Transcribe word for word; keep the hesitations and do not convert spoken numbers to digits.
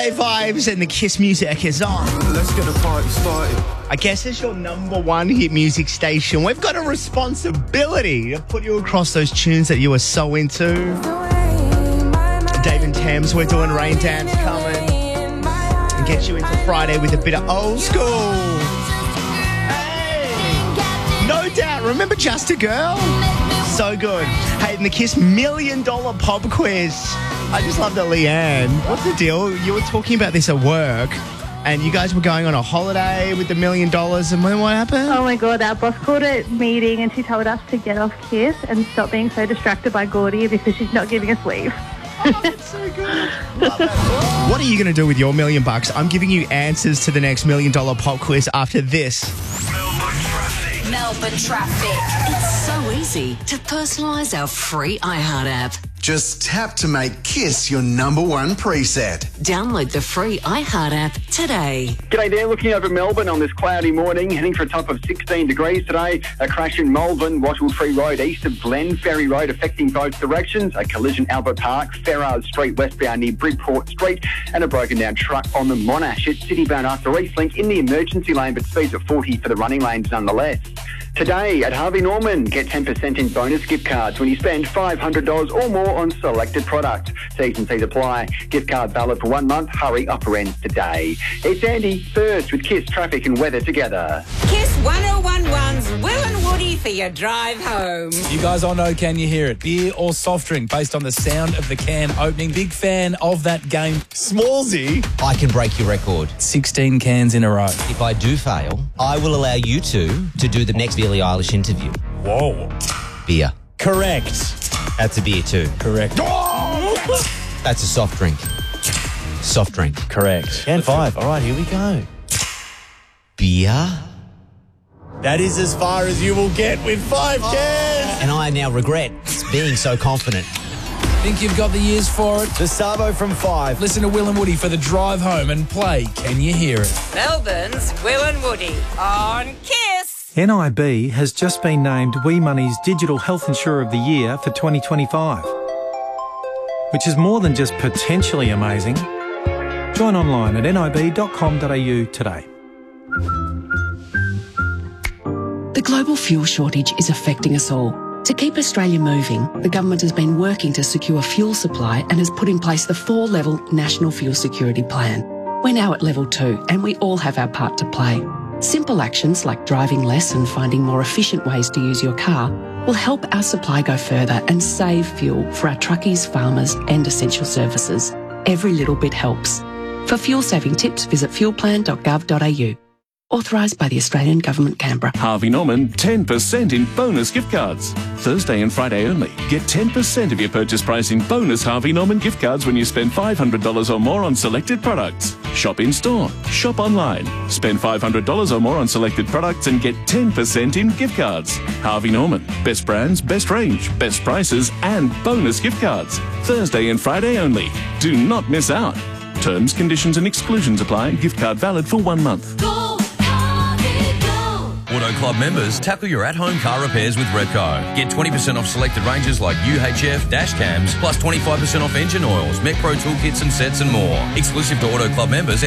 Friday vibes and the Kiss music is on. Let's get the party started. I guess as your number one hit music station, we've got a responsibility to put you across those tunes that you are so into. Dave and Thames, we're doing Rain Dance coming. And get you into Friday with a bit of old school. Hey! No doubt. Remember Just a Girl? So good. Hey, in the Kiss Million Dollar Pop Quiz. I just love that, Leanne. What's the deal? You were talking about this at work, and you guys were going on a holiday with the million dollars, and then what happened? Oh my God, our boss called a meeting and she told us to get off Kiss and stop being so distracted by Gordy because she's not giving us leave. Oh, that's so good. Love that. What are you going to do with your million bucks? I'm giving you answers to the next million dollar pop quiz after this. Melbourne traffic. Melbourne traffic. It's so easy to personalise our free iHeart app. Just tap to make Kiss your number one preset. Download the free iHeart app today. G'day there, looking over Melbourne on this cloudy morning, heading for a top of sixteen degrees today. A crash in Malvern, Wattle Tree Road, east of Glen Ferry Road, affecting both directions. A collision Albert Park, Ferrars Street, westbound near Bridport Street, and a broken down truck on the Monash at Citybound after Eastlink in the emergency lane, but speeds at forty for the running lanes nonetheless. Today at Harvey Norman, get ten percent in bonus gift cards when you spend five hundred dollars or more on selected products. T's and C's apply. Gift card valid for one month. Hurry, offer ends today. It's Andy, first with Kiss Traffic and Weather together. Kiss one oh one one's Will and Woody for your drive home. You guys all know Can You Hear It? Beer or soft drink based on the sound of the can opening. Big fan of that game. Smallsy. I can break your record. sixteen cans in a row. If I do fail, I will allow you two to do the next Billie Eilish interview. Whoa. Beer. Correct. That's a beer too. Correct. That's a soft drink. Soft drink. Correct. Can five. All right, here we go. Beer. That is as far as you will get with five cans. And I now regret being so confident. Think you've got the ears for it? The Sabo from five. Listen to Will and Woody for the drive home and play Can You Hear It? Melbourne's Will and Woody on Kiss. N I B has just been named WeMoney's Digital Health Insurer of the Year for twenty twenty-five, which is more than just potentially amazing. Join online at nib dot com dot a u today. The global fuel shortage is affecting us all. To keep Australia moving, the government has been working to secure fuel supply and has put in place the four-level National Fuel Security Plan. We're now at level two and we all have our part to play. Simple actions like driving less and finding more efficient ways to use your car will help our supply go further and save fuel for our truckies, farmers and essential services. Every little bit helps. For fuel saving tips, visit fuel plan dot gov dot a u. Authorised by the Australian Government, Canberra. Harvey Norman, ten percent in bonus gift cards. Thursday and Friday only. Get ten percent of your purchase price in bonus Harvey Norman gift cards when you spend five hundred dollars or more on selected products. Shop in store. Shop online. Spend five hundred dollars or more on selected products and get ten percent in gift cards. Harvey Norman. Best brands, best range, best prices and bonus gift cards. Thursday and Friday only. Do not miss out. Terms, conditions and exclusions apply. Gift card valid for one month. Auto Club members, tackle your at-home car repairs with Repco. Get twenty percent off selected ranges like U H F, dash cams, plus twenty-five percent off engine oils, Met Pro toolkits and sets and more. Exclusive to Auto Club members.